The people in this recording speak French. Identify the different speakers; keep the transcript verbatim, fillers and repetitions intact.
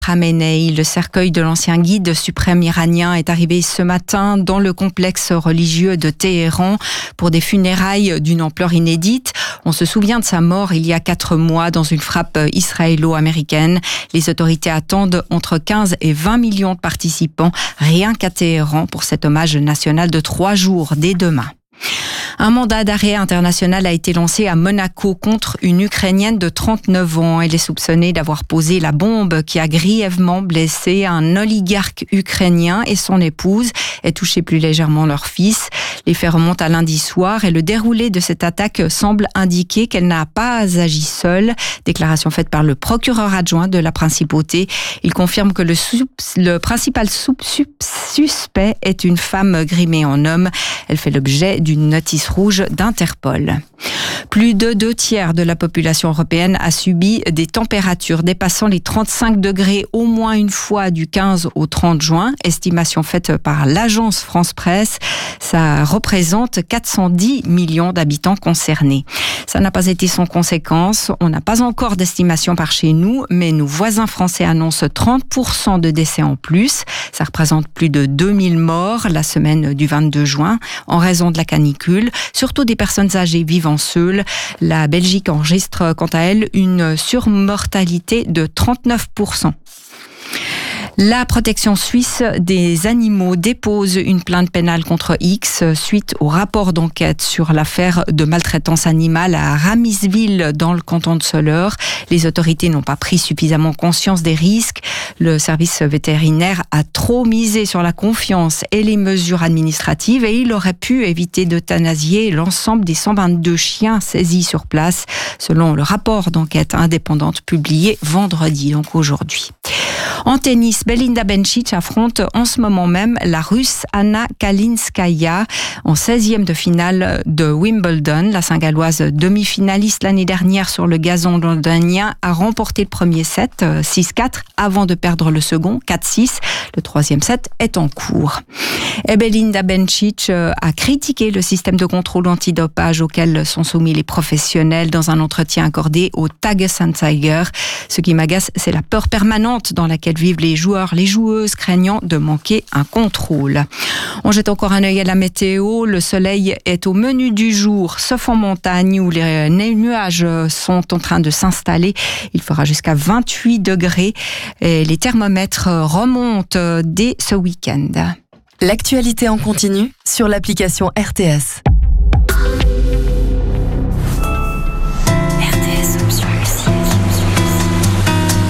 Speaker 1: Khamenei, le cercueil de l'ancien guide suprême iranien, est arrivé ce matin dans le complexe religieux de Téhéran pour des funérailles d'une ampleur inédite. On se souvient de sa mort il y a quatre mois dans une frappe israélo-américaine. Les autorités attendent entre quinze et vingt millions de participants rien qu'à Téhéran pour cet hommage national de trois jours dès demain. Un mandat d'arrêt international a été lancé à Monaco contre une Ukrainienne de trente-neuf ans. Elle est soupçonnée d'avoir posé la bombe qui a grièvement blessé un oligarque ukrainien et son épouse et touché plus légèrement leur fils. Les faits remontent à lundi soir et le déroulé de cette attaque semble indiquer qu'elle n'a pas agi seule. Déclaration faite par le procureur adjoint de la principauté. Il confirme que le, sou- le principal sou- suspect est une femme grimée en homme. Elle fait l'objet d'une notice rouge d'Interpol. Plus de deux tiers de la population européenne a subi des températures dépassant les trente-cinq degrés au moins une fois du quinze au trente juin. Estimation faite par l'agence France Presse. Ça représente quatre cent dix millions d'habitants concernés. Ça n'a pas été sans conséquence. On n'a pas encore d'estimation par chez nous, mais nos voisins français annoncent trente pour cent de décès en plus. Ça représente plus de deux mille morts la semaine du vingt-deux juin en raison de la canicule, surtout des personnes âgées vivant seules. La Belgique enregistre quant à elle une surmortalité de trente-neuf pour cent. La protection suisse des animaux dépose une plainte pénale contre X suite au rapport d'enquête sur l'affaire de maltraitance animale à Ramisville dans le canton de Soleure. Les autorités n'ont pas pris suffisamment conscience des risques. Le service vétérinaire a trop misé sur la confiance et les mesures administratives et il aurait pu éviter d'euthanasier l'ensemble des cent vingt-deux chiens saisis sur place, selon le rapport d'enquête indépendante publié vendredi, donc aujourd'hui. En tennis, Belinda Bencic affronte en ce moment même la Russe Anna Kalinskaya en seizième de finale de Wimbledon. La Saint-Galloise, demi-finaliste l'année dernière sur le gazon londonien, a remporté le premier set six quatre avant de perdre le second quatre six. Le troisième set est en cours. Et Belinda Bencic a critiqué le système de contrôle antidopage auquel sont soumis les professionnels dans un entretien accordé au Tages-Anzeiger. Ce qui m'agace, c'est la peur permanente dans laquelle vivent les joueurs, les joueuses, craignant de manquer un contrôle. On jette encore un œil à la météo. Le soleil est au menu du jour, sauf en montagne où les nuages sont en train de s'installer. Il fera jusqu'à vingt-huit degrés et les thermomètres remontent dès ce week-end.
Speaker 2: L'actualité en continu sur l'application R T S.